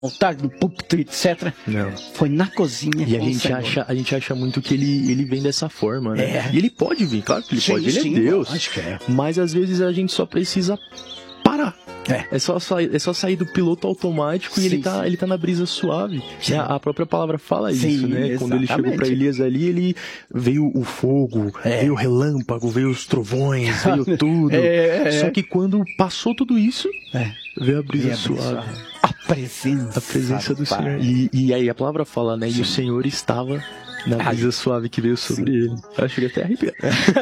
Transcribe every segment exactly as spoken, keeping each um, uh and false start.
altar, no púlpito, etcétera. Não. Foi na cozinha. E a com o gente, Senhor. acha, a gente acha muito que ele, ele vem dessa forma, né? É. E ele pode vir, claro que ele Sim, pode, ele sim, é Deus. acho que é. Mas às vezes a gente só precisa parar. É. É só, sair, é só sair do piloto automático e Sim, ele, tá, sim. ele tá na brisa suave. Sim. É, a própria palavra fala Sim, isso, né? Quando ele chegou pra exatamente. Elias ali, ele veio o fogo, É. veio o relâmpago, veio os trovões, veio tudo. É, é, Só é. que quando passou tudo isso, É. veio a brisa E a brisa suave. suave. A presença. A presença do Pai. Senhor. E, e aí a palavra fala, né? E Sim. o Senhor estava na Ai. brisa suave que veio sobre ele. Eu cheguei até a arrepiar.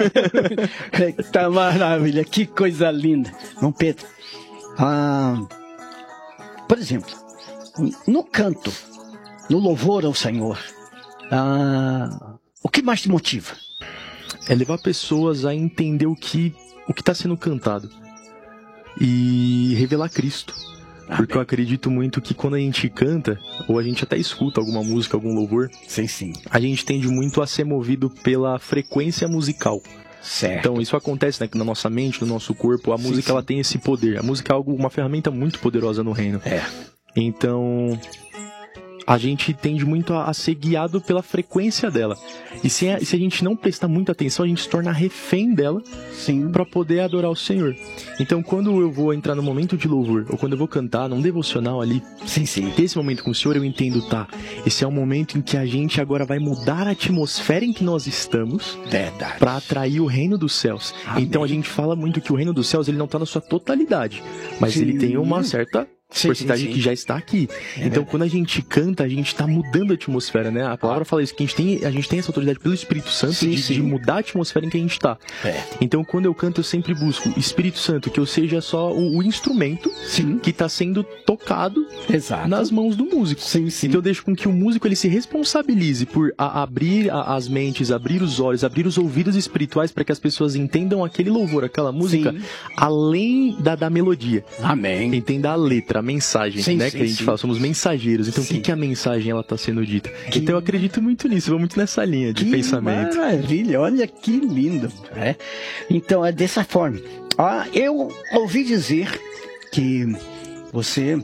Tá maravilha, que coisa linda. Não, Pedro. Ah, por exemplo, no canto, no louvor ao Senhor, ah, o que mais te motiva? É levar pessoas a entender o que o que está sendo cantado e revelar Cristo. Porque eu acredito muito que quando a gente canta, ou a gente até escuta alguma música, algum louvor, Sim, sim. a gente tende muito a ser movido pela frequência musical. Certo. Então isso acontece, né, na nossa mente, no nosso corpo. A Sim, música sim. ela tem esse poder. A música é algo, uma ferramenta muito poderosa no reino. É. Então a gente tende muito a, a ser guiado pela frequência dela. E se a, se a gente não prestar muita atenção, a gente se torna refém dela Sim. para poder adorar o Senhor. Então quando eu vou entrar no momento de louvor, ou quando eu vou cantar num devocional ali, Sim, sim. ter esse momento com o Senhor, eu entendo, tá, esse é o momento em que a gente agora vai mudar a atmosfera em que nós estamos Verdade. para atrair o reino dos céus. Amém. Então a gente fala muito que o reino dos céus ele não está na sua totalidade, mas Sim. ele tem uma certa Sim, porcentagem sim, sim. que já está aqui. É Então quando a gente canta, a gente está mudando a atmosfera, né? A palavra fala isso, que a gente tem, a gente tem essa autoridade pelo Espírito Santo Sim, de, sim. de mudar a atmosfera em que a gente está. É. Então quando eu canto, eu sempre busco Espírito Santo, que eu seja só o, o instrumento Sim. que está sendo tocado Exato. nas mãos do músico. Sim, sim. Então eu deixo com que o músico ele se responsabilize por a- abrir a- as mentes, abrir os olhos, abrir os ouvidos espirituais para que as pessoas entendam aquele louvor, aquela música, Sim. além da, da melodia. Amém. Entenda a letra, a mensagem, Sim, né? sim, que a gente sim. fala, somos mensageiros. Então o Sim. que, que a mensagem ela está sendo dita? Que- Então eu acredito muito nisso, vou muito nessa linha de Que pensamento. maravilha, olha que lindo. É? Então é dessa forma. Ah, eu ouvi dizer que você,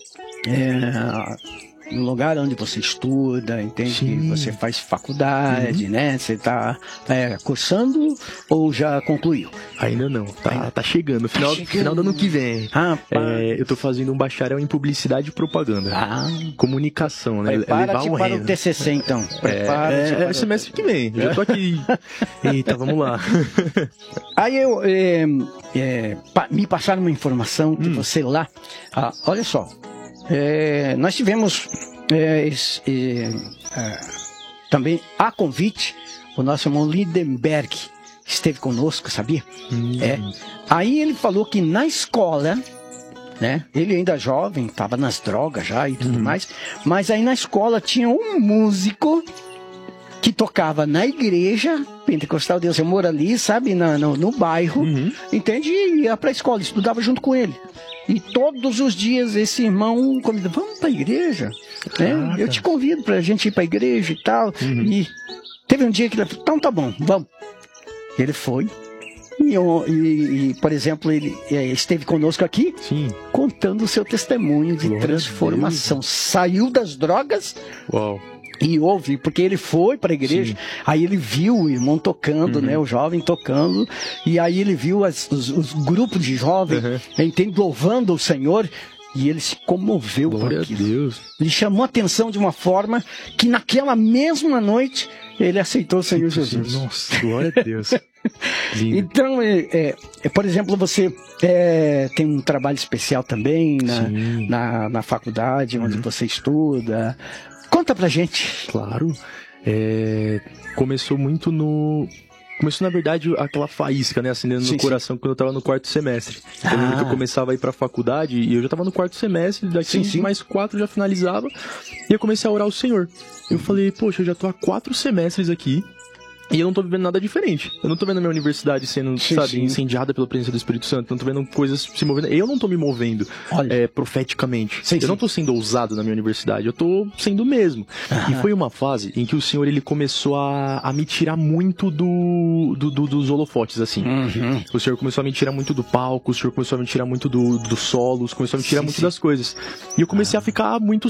é, no lugar onde você estuda, entende? Sim. Que você faz faculdade, né? Você está cursando ou já concluiu? Ainda não, tá, Ainda- tá chegando, final, chegando. final do ano que vem. Rapaz. É, eu tô fazendo um bacharel em publicidade e propaganda. Ah, comunicação, né? prepara-te Levar um para reino. o T C C, então. É, Prepara-te é, para é o semestre que vem. Já tô aqui. Eita, vamos lá. Aí eu é, é, pa- me passaram uma informação que Hum. você lá. Ah, olha só, é, nós tivemos é, esse, é, é, também a convite, o nosso irmão Lindenberg esteve conosco, sabia? Hum. É. Aí ele falou que na escola, né? Ele ainda jovem, estava nas drogas já e tudo Uhum. mais, mas aí na escola tinha um músico que tocava na igreja pentecostal, Deus eu moro ali, sabe, na, no, no bairro, Uhum. entende? E ia pra escola, estudava junto com ele. E todos os dias esse irmão convida, vamos pra igreja, né? Caraca. Eu te convido pra gente ir pra igreja e tal. Uhum. E teve um dia que ele falou, então tá bom, vamos. Ele foi. E, eu- e- e, por exemplo, ele eh, esteve conosco aqui, Sim. contando o seu testemunho de Glória a transformação. Saiu das drogas Uau. e ouve, porque ele foi para a igreja, Sim. aí ele viu o irmão tocando, Uhum. né, o jovem tocando, e aí ele viu as- os, os grupos de jovens, Uhum. entende, louvando o Senhor, e ele se comoveu com Glória a aquilo. Deus. Ele chamou a atenção de uma forma que naquela mesma noite ele aceitou o Senhor Jesus. Nossa, glória a Deus. Lindo. Então, é, é, é, por exemplo, você é, tem um trabalho especial também na, Sim. na, na faculdade onde Uhum. você estuda. Conta pra gente. Claro. É, começou muito no. Começou, na verdade, aquela faísca, né? Acendendo Sim, no sim. coração quando eu tava no quarto semestre. Eu lembro Ah. que eu começava a ir pra faculdade e eu já tava no quarto semestre, daqui Sim, sim. mais quatro já finalizava. E eu comecei a orar ao Senhor. Eu falei, poxa, eu já tô há quatro semestres aqui. E eu não tô vivendo nada diferente. Eu não tô vendo a minha universidade sendo, Sim, sabe, sim. incendiada pela presença do Espírito Santo. Não tô vendo coisas se movendo. Eu não tô me movendo Olha. é, profeticamente. Sim, eu sim. não tô sendo ousado na minha universidade. Eu tô sendo mesmo. E foi uma fase em que o Senhor, ele começou a, a me tirar muito do, do, do- dos holofotes, assim. Uhum. O Senhor começou a me tirar muito do palco. O Senhor começou a me tirar muito do, dos solos. Começou a me tirar Sim, muito sim. das coisas. E eu comecei a ficar muito